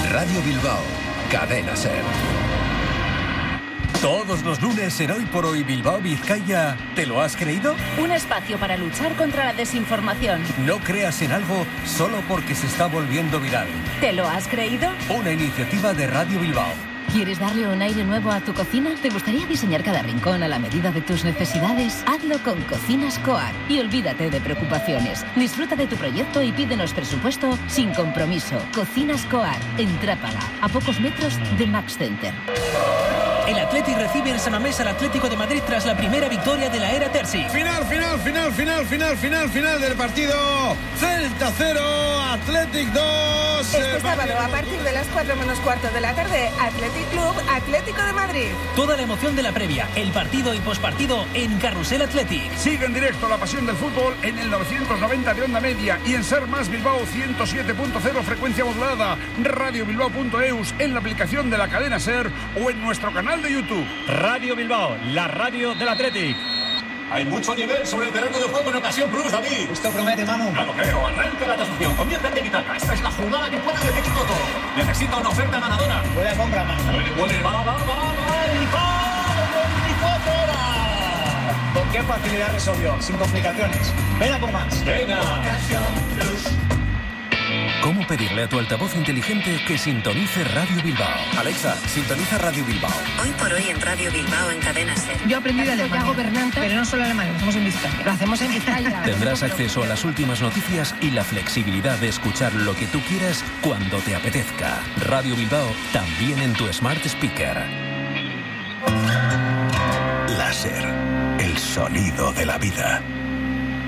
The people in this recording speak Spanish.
Radio Bilbao, Cadena SER. Todos los lunes en Hoy por Hoy Bilbao Vizcaya, ¿te lo has creído? Un espacio para luchar contra la desinformación. No creas en algo solo porque se está volviendo viral. ¿Te lo has creído? Una iniciativa de Radio Bilbao. ¿Quieres darle un aire nuevo a tu cocina? ¿Te gustaría diseñar cada rincón a la medida de tus necesidades? Hazlo con Cocinas Coar y olvídate de preocupaciones. Disfruta de tu proyecto y pídenos presupuesto sin compromiso. Cocinas Coar, en Trápaga, a pocos metros de Max Center. El Athletic recibe en San Mamés al Atlético de Madrid tras la primera victoria de la era Terzi. Final del partido. Celta 0, Athletic 2. Este sábado, a partir de las 4 menos cuarto de la tarde, Athletic Club, Atlético de Madrid. Toda la emoción de la previa, el partido y pospartido en Carrusel Athletic. Sigue en directo la pasión del fútbol en el 990 de onda media y en Ser Más Bilbao 107.0 frecuencia modulada, radiobilbao.eus, en la aplicación de la cadena Ser o en nuestro canal de YouTube. Radio Bilbao, la radio del Athletic. Hay mucho nivel sobre el terreno de juego en Ocasión Plus, David. Esto promete, Manu. No lo creo. Arranca la transacción. Comienza en Tiki-Taka. Esta es la jugada que puede decidir todo. Necesita una oferta ganadora. Puede comprar, Manu. Puede. Va. ¿Con qué facilidad resolvió? Sin complicaciones. Ven a por más. Venga. Ocasión Plus. ¿Cómo pedirle a tu altavoz inteligente que sintonice Radio Bilbao? Alexa, sintoniza Radio Bilbao. Hoy por hoy en Radio Bilbao en Cadena SER. Yo aprendí de Alemania, pero no solo Alemania, lo hacemos en Vizcaya. Lo hacemos en Vizcaya. Tendrás acceso a las últimas noticias y la flexibilidad de escuchar lo que tú quieras cuando te apetezca. Radio Bilbao, también en tu Smart Speaker. Láser, el sonido de la vida.